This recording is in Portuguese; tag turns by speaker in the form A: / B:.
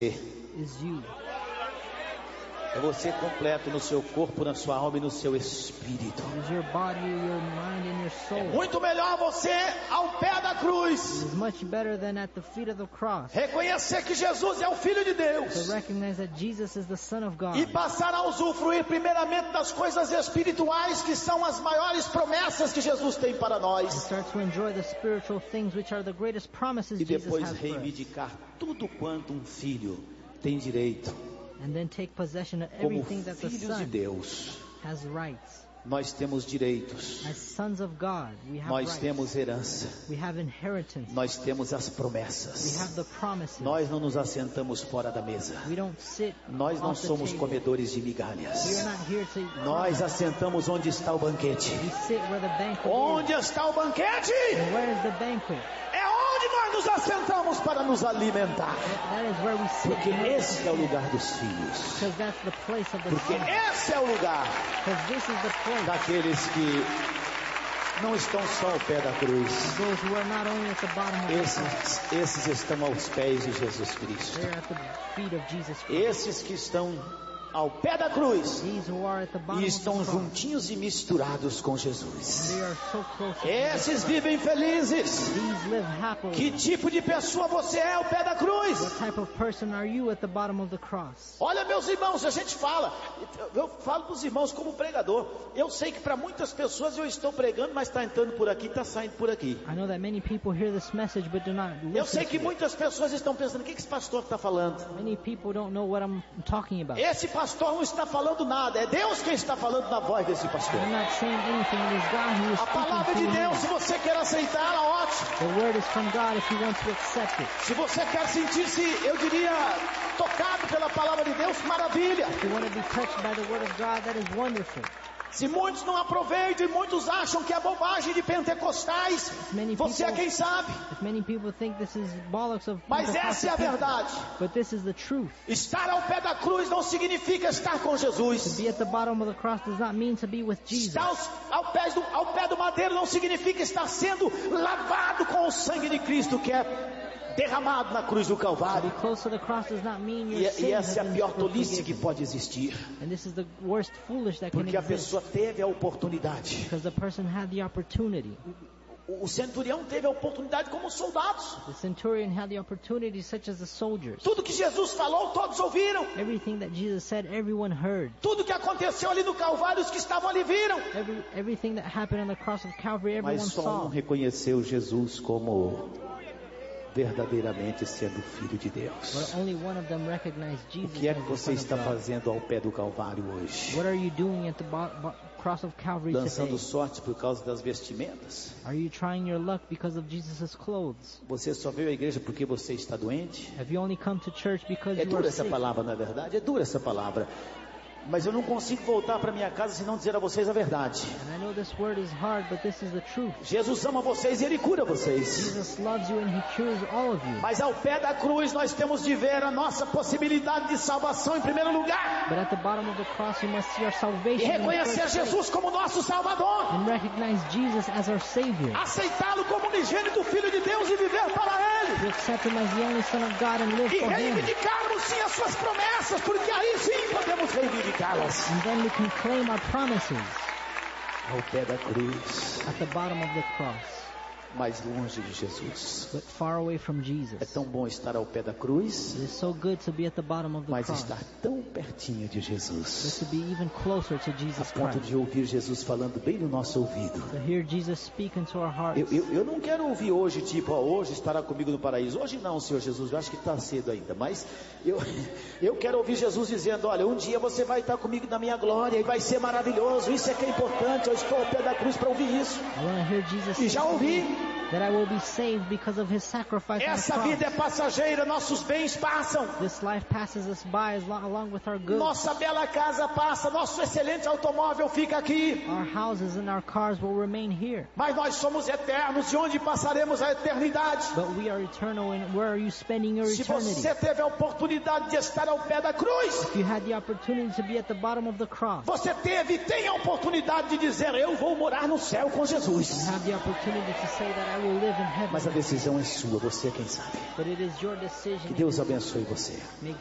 A: is you.
B: É você completo no seu corpo, na sua alma e no seu espírito.
A: It is your body, your mind, and your soul.
B: Muito melhor você ao pé da cruz.
A: It is much better than at the feet of the cross.
B: Reconhecer que Jesus é o Filho de Deus.
A: To recognize that Jesus is the Son of God.
B: E passar a usufruir primeiramente das coisas espirituais, que são as maiores promessas que Jesus tem para nós.
A: Start to enjoy the spiritual things which are the greatest promises
B: E
A: Jesus
B: depois
A: has for us.
B: reivindicar tudo quanto um filho tem direito.
A: And then take possession of
B: Como
A: everything that the
B: filhos de
A: Son
B: Deus,
A: has rights.
B: nós temos direitos.
A: As sons of God, we have
B: Nós
A: rights.
B: temos herança.
A: We have inheritance.
B: Nós temos as
A: We
B: promessas.
A: have the promises.
B: Nós não nos assentamos fora da mesa.
A: We don't sit
B: Nós não
A: off the
B: somos
A: table.
B: comedores de
A: We are
B: migalhas.
A: not here to
B: Nós assentamos onde está o banquete.
A: We sit where the banquet
B: Onde está o banquete?
A: is. And where is the banquet?
B: É onde nós nos assentamos para nos alimentar.
A: That is where we sit.
B: Porque esse é o lugar dos filhos.
A: Because that's the place of the
B: Porque
A: Son.
B: esse é o lugar
A: Because this is the place.
B: daqueles que não estão só ao pé da cruz.
A: Those who are not only at the bottom of the cross,
B: Esses estão aos pés de Jesus Cristo.
A: they are at the feet of Jesus Christ.
B: Esses que estão ao pé da cruz
A: These who are at the bottom
B: e
A: of the
B: estão
A: cross,
B: juntinhos e misturados com Jesus.
A: they are so close to
B: Esses
A: Jesus.
B: vivem felizes.
A: These live happily.
B: Que tipo de pessoa você é ao pé da cruz?
A: What type of person are you at the bottom of the cross?
B: Olha, meus irmãos, a gente fala, eu falo para os irmãos como pregador. Eu sei que para muitas pessoas eu estou pregando, mas está entrando por aqui, está saindo por aqui.
A: I know that many people hear this message but do not
B: Eu sei
A: listen
B: que
A: to it.
B: muitas pessoas estão pensando, o que esse pastor está falando?
A: Many people don't know what I'm talking about.
B: Esse pastor não está falando nada, é Deus quem está falando na voz desse pastor.
A: I'm not saying anything. It is God who is
B: A palavra de
A: speaking
B: Deus, se
A: through me.
B: você quer aceitá-la, ótimo.
A: The word is from God if you want to accept it.
B: Se você quer sentir-se, eu diria, tocado pela palavra de Deus, maravilha.
A: If you want to be touched by the word of God, that is wonderful.
B: Se muitos não aproveitam e muitos acham que é bobagem de pentecostais,
A: Many
B: você é
A: people-
B: quem sabe.
A: If many people think this is bollocks of
B: Mas essa é a
A: Pentecostal
B: verdade.
A: people, but this is the truth.
B: Estar ao pé da cruz não significa estar com
A: To
B: Jesus.
A: be at the bottom of the cross does not mean to be with Jesus.
B: Estar ao pé do madeiro não significa estar sendo lavado com o sangue de Cristo que é derramado na cruz do
A: To be
B: Calvário.
A: close to the cross does not mean your
B: E
A: sin has
B: essa é a
A: been
B: pior tolice que
A: forgiven.
B: pode existir.
A: And this is the worst foolish that can
B: Porque a
A: exist.
B: pessoa teve a oportunidade.
A: Because the person had the opportunity.
B: O centurião teve a oportunidade como soldados.
A: The centurion had the opportunity such as the soldiers.
B: Tudo que Jesus falou, todos ouviram.
A: Everything that Jesus said, everyone heard.
B: Tudo que aconteceu ali no Calvário, os que estavam ali viram.
A: Everything that happened on the cross of Calvary, everyone
B: Mas só
A: saw.
B: reconheceu Jesus como verdadeiramente sendo Filho de Deus.
A: But only one of them recognized
B: O
A: Jesus
B: que é
A: as
B: que
A: the
B: você
A: Son of
B: está
A: God.
B: fazendo ao pé do Calvário hoje?
A: What are you doing at the cross of Calvary
B: Lançando
A: today?
B: sorte por causa das vestimentas?
A: Are you trying your luck because of Jesus' clothes?
B: Você só veio à igreja porque você está doente?
A: Have you only come to church because
B: É
A: you
B: dura
A: are
B: essa
A: sick?
B: palavra, não é verdade? É dura essa palavra. Mas eu não consigo voltar para minha casa se não dizer a vocês a verdade.
A: And I know this word is hard, but this is the truth.
B: Jesus ama vocês e Ele cura vocês.
A: Jesus loves you and He cures all of you.
B: Mas ao pé da cruz nós temos de ver a nossa possibilidade de salvação em primeiro lugar.
A: But at the bottom of the cross, you must see our
B: E
A: salvation in the
B: reconhecer
A: first place,
B: Jesus como nosso Salvador.
A: and recognize Jesus as our Savior.
B: Aceitá-lo como unigênito Filho de Deus e viver para Ele.
A: To accept Him as the only Son of God and live
B: E
A: for Him.
B: reivindicarmos sim as suas promessas, porque aí sim podemos reivindicá-las.
A: And then we can claim our promises
B: Ao pé da cruz,
A: at the bottom of the cross,
B: mais longe de Jesus.
A: but far away from
B: É
A: Jesus.
B: tão bom estar ao pé da cruz,
A: It is so good to be at the bottom of the
B: mas
A: cross,
B: estar tão pertinho de
A: but
B: Jesus,
A: to be even closer to
B: a
A: Jesus
B: ponto
A: Christ,
B: de ouvir Jesus falando bem no nosso ouvido.
A: to hear Jesus speak into our hearts.
B: Eu não quero ouvir hoje, tipo, ó, hoje estará comigo no paraíso. Hoje não, Senhor Jesus, eu acho que está cedo ainda. Mas eu quero ouvir Jesus dizendo, olha, um dia você vai estar comigo na minha glória e vai ser maravilhoso. Isso é que é importante, eu estou ao pé da cruz para ouvir isso.
A: I want to hear Jesus
B: E já ouvi.
A: that I will be saved because of His sacrifice on
B: Essa
A: the
B: vida
A: cross.
B: é passageira, nossos bens passam.
A: This life passes us by along with our goods.
B: Nossa bela casa passa, nosso excelente automóvel fica aqui.
A: Our houses and our cars will remain here.
B: Mas nós somos eternos, e onde passaremos a eternidade?
A: But we are eternal, and where are you spending your
B: Se
A: eternity?
B: você teve a oportunidade de estar ao pé da cruz,
A: If you had the opportunity to be at the bottom of the cross,
B: você teve e tem a oportunidade de dizer, eu vou morar no céu com Jesus.
A: you have the opportunity to say that I will live in heaven.
B: Mas a decisão é sua, você é quem sabe.
A: But it is your decision.
B: Que Deus abençoe você.
A: May